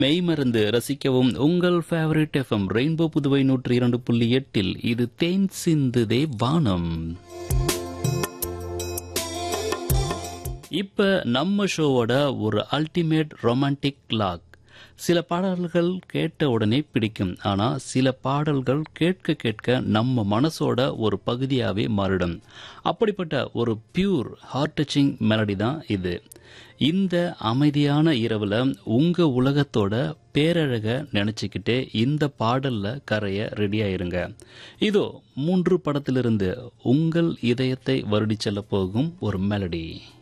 மெய்மறந்து ரசிக்கவும் உங்கள் favourite FM rainbow Puduvai 102.8 இது தேன் சிந்துதே வானம். இப்ப நம்ம ஷோவோட ஒரு அல்டிமேட் ரொமான்டிக் லாக். சில பாடல்கள் கேட்ட உடனே பிடிக்கும், ஆனா சில பாடல்கள் கேட்க கேட்க நம்ம மனசோட ஒரு பகுதியாவே மாறிடும். அப்படிப்பட்ட ஒரு பியூர் ஹார்ட் டச்சிங் மெலடி தான் இது. இந்த அமைதியான இரவுல உங்க உலகத்தோட பேரழக நினைச்சுக்கிட்டே இந்த பாடல்ல கரைய ரெடியாயிருங்க. இதோ 3 படத்திலிருந்து உங்கள் இதயத்தை வருடி செல்ல போகும் ஒரு மெலடி.